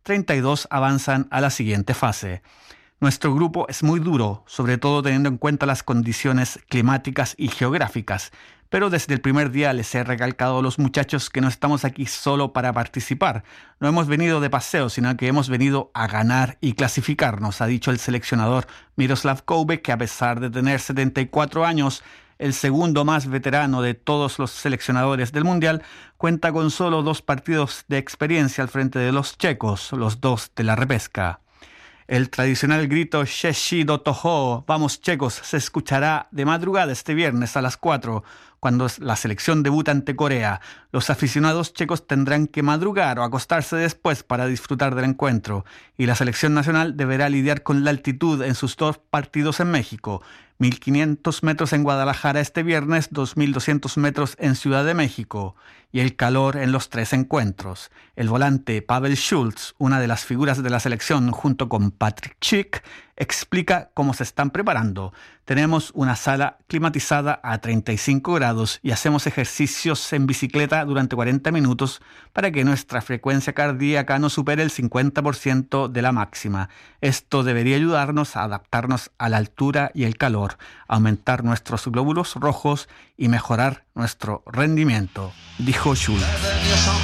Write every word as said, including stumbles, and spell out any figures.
treinta y dos avanzan a la siguiente fase. Nuestro grupo es muy duro, sobre todo teniendo en cuenta las condiciones climáticas y geográficas, pero desde el primer día les he recalcado a los muchachos que no estamos aquí solo para participar. No hemos venido de paseo, sino que hemos venido a ganar y clasificarnos, ha dicho el seleccionador Miroslav Koube, que a pesar de tener setenta y cuatro años, el segundo más veterano de todos los seleccionadores del Mundial, cuenta con solo dos partidos de experiencia al frente de los checos, los dos de la repesca. El tradicional grito Sheshi do Toho, vamos checos, se escuchará de madrugada este viernes a las cuatro, cuando la selección debuta ante Corea. Los aficionados checos tendrán que madrugar o acostarse después para disfrutar del encuentro, y la selección nacional deberá lidiar con la altitud en sus dos partidos en México. mil quinientos metros en Guadalajara este viernes, dos mil doscientos metros en Ciudad de México, y el calor en los tres encuentros. El volante Pavel Schulz, una de las figuras de la selección junto con Patrick Schick, explica cómo se están preparando. Tenemos una sala climatizada a treinta y cinco grados y hacemos ejercicios en bicicleta durante cuarenta minutos para que nuestra frecuencia cardíaca no supere el cincuenta por ciento de la máxima. Esto debería ayudarnos a adaptarnos a la altura y el calor, aumentar nuestros glóbulos rojos y mejorar nuestro rendimiento, dijo Schulz.